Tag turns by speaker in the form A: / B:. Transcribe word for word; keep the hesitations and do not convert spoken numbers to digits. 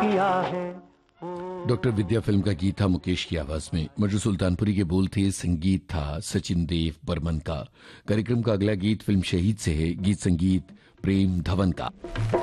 A: किया है।
B: डॉक्टर विद्या फिल्म का गीत था मुकेश की आवाज में। मजरू सुल्तानपुरी के बोल थे, संगीत था सचिन देव बर्मन का। कार्यक्रम का अगला गीत फिल्म शहीद से है, गीत संगीत प्रेम धवन का।